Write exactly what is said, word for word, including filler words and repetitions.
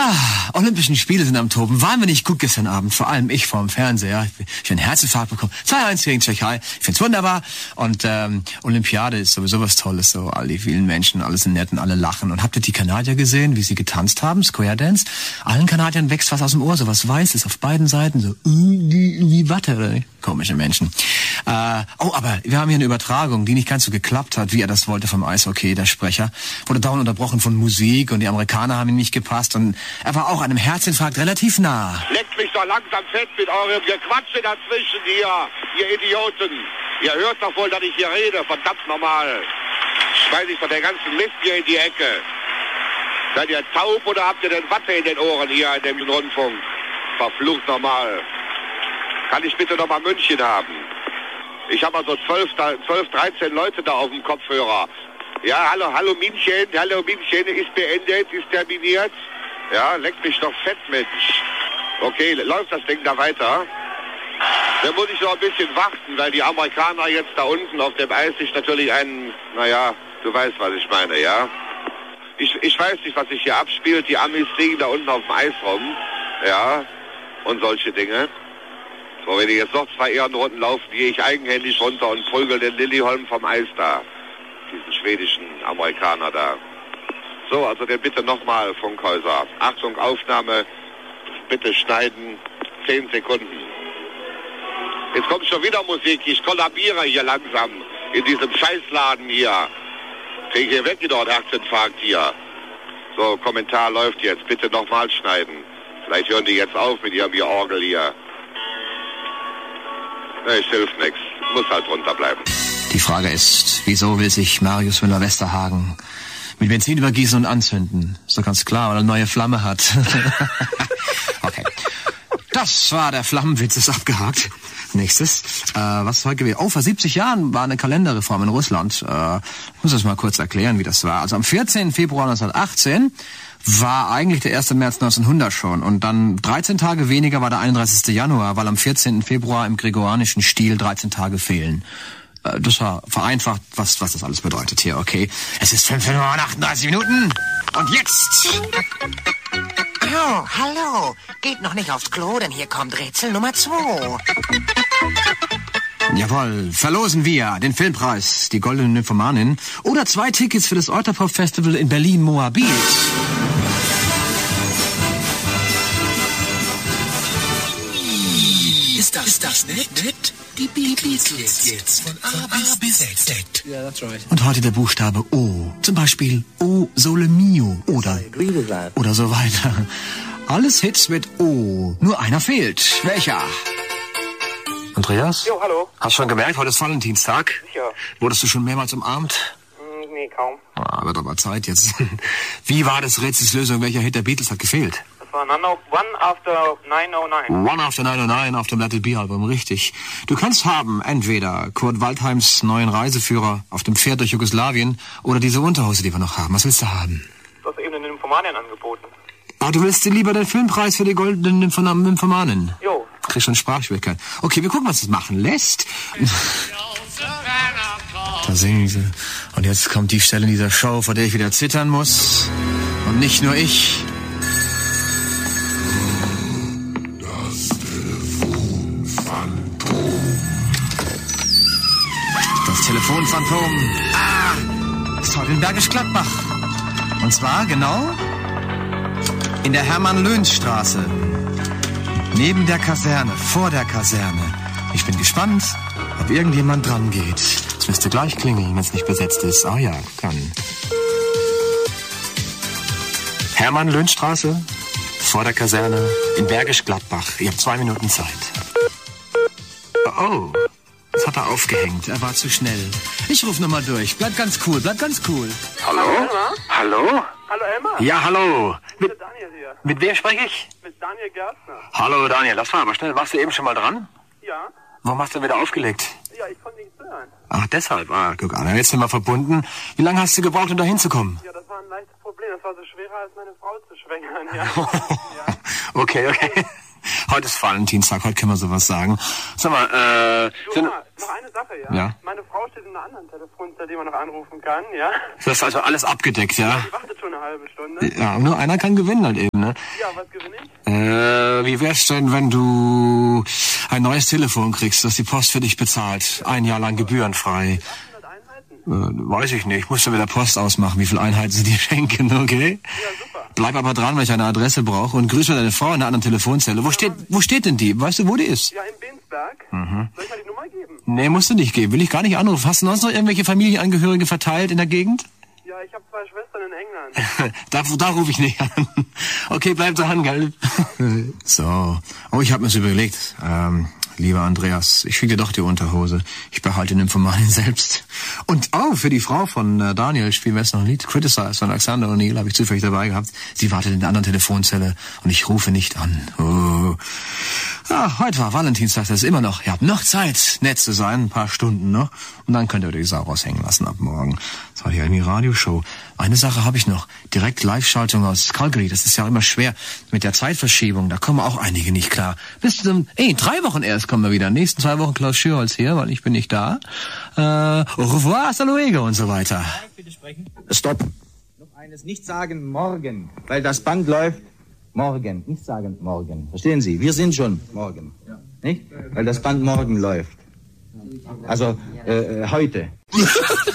Ah, Olympischen Spiele sind am Toben. Waren wir nicht gut gestern Abend? Vor allem ich vorm Fernseher. Ich habe einen Herzinfarkt bekommen. zwei eins gegen Tschechei. Ich find's wunderbar. Und ähm, Olympiade ist sowieso was Tolles. So all die vielen Menschen, alle sind nett und alle lachen. Und habt ihr die Kanadier gesehen, wie sie getanzt haben? Square Dance? Allen Kanadiern wächst was aus dem Ohr, so was Weißes auf beiden Seiten. So wie Watte, oder nicht? Komische Menschen. Äh, oh, aber wir haben hier eine Übertragung, die nicht ganz so geklappt hat, wie er das wollte vom Eishockey. Der Sprecher wurde dauernd unterbrochen von Musik und die Amerikaner haben ihm nicht gepasst. Und er war auch einem Herzinfarkt relativ nah. Leckt mich doch langsam fett mit eurem Gequatsche dazwischen hier, ihr Idioten. Ihr hört doch wohl, dass ich hier rede, verdammt normal. Schmeiß ich doch den ganzen Mist hier in die Ecke. Seid ihr taub oder habt ihr denn Watte in den Ohren hier in dem Rundfunk? Verflucht normal. Kann ich bitte noch mal München haben? Ich habe also zwölf, zwölf, dreizehn Leute da auf dem Kopfhörer. Ja, hallo, hallo München, hallo München, ist beendet, ist terminiert. Ja, leckt mich doch fett, Mensch. Okay, läuft das Ding da weiter? Da muss ich noch ein bisschen warten, weil die Amerikaner jetzt da unten auf dem Eis sich natürlich einen, naja, du weißt, was ich meine, ja? Ich, ich weiß nicht, was sich hier abspielt. Die Amis liegen da unten auf dem Eis rum, ja, und solche Dinge. So, wenn ich jetzt noch zwei Ehrenrunden laufen, gehe ich eigenhändig runter und prügel den Lilliholm vom Eis da. Diesen schwedischen Amerikaner da. So, also dann bitte nochmal, Funkhäuser. Achtung, Aufnahme, bitte schneiden, zehn Sekunden. Jetzt kommt schon wieder Musik, ich kollabiere hier langsam in diesem Scheißladen hier. Krieg hier weg, dort Herzinfarkt hier. So, Kommentar läuft jetzt, bitte nochmal schneiden. Vielleicht hören die jetzt auf mit ihrem Orgel hier. Ne, ich hilft nichts, muss halt runterbleiben. Die Frage ist, wieso will sich Marius Müller-Westerhagen mit Benzin übergießen und anzünden? Ist doch ganz klar, weil er eine neue Flamme hat. Okay. Das war der Flammenwitz, ist abgehakt. Nächstes. Äh, was ist heute gewesen? Oh, vor siebzig Jahren war eine Kalenderreform in Russland. Äh, ich muss das mal kurz erklären, wie das war. Also am vierzehnten Februar neunzehnhundertachtzehn war eigentlich der erste März neunzehnhundert schon. Und dann dreizehn Tage weniger war der einunddreißigste Januar, weil am vierzehnten Februar im gregorianischen Stil dreizehn Tage fehlen. Das war vereinfacht, was, was das alles bedeutet hier, okay. Es ist fünf Uhr und achtunddreißig Minuten. Und jetzt... Oh, hallo. Geht noch nicht aufs Klo, denn hier kommt Rätsel Nummer zwei. Jawohl, verlosen wir den Filmpreis, die Goldene Nymphomanin oder zwei Tickets für das Euterpop Festival in Berlin-Moabit. Ist das, ist das nett? nett? Die Beatles jetzt von A bis Z. Yeah, that's right. Und heute der Buchstabe O. Zum Beispiel O Sole Mio oder, oder so weiter. Alles Hits mit O. Nur einer fehlt. Welcher? Andreas? Jo, hallo. Hast schon gemerkt, heute ist Valentinstag? Ja. Wurdest du schon mehrmals umarmt? Mm, nee, kaum. Ah, wird aber Zeit jetzt. Wie war das Rätsels Lösung? Welcher Hit der Beatles hat gefehlt? Das war One After neun null neun. One After neun null neun auf dem Let It Be Album, richtig. Du kannst haben entweder Kurt Waldheims neuen Reiseführer auf dem Pferd durch Jugoslawien oder diese Unterhose, die wir noch haben. Was willst du haben? Du hast eben den Nymphomanien angeboten. Ah, du willst dir lieber den Filmpreis für die Goldene Nymphomanin? Jo. Kriegst schon Sprachschwierigkeit. Okay, wir gucken, was das machen lässt. Da singen sie. Und jetzt kommt die Stelle in dieser Show, vor der ich wieder zittern muss. Und nicht nur ich. Das Telefonphantom. Das Telefonphantom. Ah, ist heute in Bergisch Gladbach. Und zwar genau in der Hermann-Löhns-Straße. Neben der Kaserne, vor der Kaserne. Ich bin gespannt, ob irgendjemand dran geht. Es müsste gleich klingeln, wenn es nicht besetzt ist. Ah ja, kann. Hermann-Löhns-Straße, vor der Kaserne, in Bergisch Gladbach. Ihr habt zwei Minuten Zeit. Oh, das hat er aufgehängt. Er war zu schnell. Ich rufe nochmal durch. Bleib ganz cool, bleib ganz cool. Hallo? Hallo? Hallo, Elmar? Ja, hallo. Mit Daniel hier. Mit wem spreche ich? Mit Daniel Gerstner. Hallo Daniel, das war aber schnell. Warst du eben schon mal dran? Ja? Warum hast du wieder aufgelegt? Ja, ich konnte nichts hören. Ach, deshalb. Ah, guck an, jetzt sind wir verbunden. Wie lange hast du gebraucht, um da hinzukommen? Ja, das war ein leichtes Problem. Das war so schwerer, als meine Frau zu schwängern, ja. Ja. Okay, okay. Heute ist Valentinstag, heute können wir sowas sagen. Sag mal, äh... Du, mal, noch eine Sache, ja? Ja? Meine Frau steht in einer anderen Telefonzelle, die man noch anrufen kann, ja? Das ist also alles abgedeckt, ja? Die wartet schon eine halbe Stunde. Ja, nur einer kann gewinnen halt eben, ne? Ja, was gewinne ich? Äh, wie wär's denn, wenn du ein neues Telefon kriegst, das die Post für dich bezahlt? Ein Jahr lang gebührenfrei. achthundert Einheiten? Äh, weiß ich nicht. Musst du mit der Post ausmachen, wie viele Einheiten sie dir schenken, okay? Ja, super. Bleib aber dran, wenn ich eine Adresse brauche und grüß mir deine Frau in einer anderen Telefonzelle. Wo steht, wo steht denn die? Weißt du, wo die ist? Ja, in Bensberg. Mhm. Soll ich mal die Nummer geben? Nee, musst du nicht geben. Will ich gar nicht anrufen. Hast du sonst noch irgendwelche Familienangehörige verteilt in der Gegend? Ja, ich habe zwei Schwestern in England. da da rufe ich nicht an. Okay, bleib dran, gell? So. Oh, ich habe mir's überlegt. Ähm, lieber Andreas, ich schicke dir doch die Unterhose. Ich behalte den Nymphomanen selbst. Und oh, für die Frau von äh, Daniel spielen wir jetzt noch ein Lied. Criticize von Alexander O'Neill habe ich zufällig dabei gehabt. Sie wartet in der anderen Telefonzelle und ich rufe nicht an. Oh. Ja, heute war Valentinstag, das ist immer noch. Ihr habt noch Zeit, nett zu sein, ein paar Stunden noch. Und dann könnt ihr die Sau raushängen lassen ab morgen. Das war die Amy Radioshow. Eine Sache habe ich noch. Direkt Live-Schaltung aus Calgary. Das ist ja immer schwer mit der Zeitverschiebung. Da kommen auch einige nicht klar. Bis zum, ey, drei Wochen erst kommen wir wieder. In den nächsten zwei Wochen Klaus Schürholz hier, weil ich bin nicht da. Äh, au revoir, hasta luego und so weiter. Bitte sprechen. Stopp. Noch eines, nicht sagen morgen, weil das Band läuft morgen. Nicht sagen morgen. Verstehen Sie? Wir sind schon morgen. Ja. Nicht? Weil das Band morgen läuft. Also äh, heute.